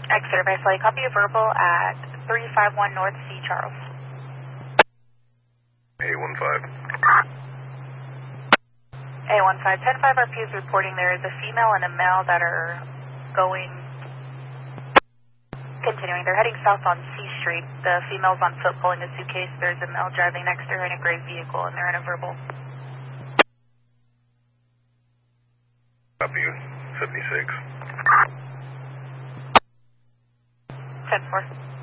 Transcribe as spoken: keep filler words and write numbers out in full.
Exeter by flight, copy a verbal at three five one North C. Charles. A one five. A one five, ten five R P is reporting there is a female and a male that are going, continuing. They're heading south on C Street. The female's on foot pulling a suitcase. There's a male driving next to her in a gray vehicle, and they're in a verbal. Copy you, seventy-six. ten four.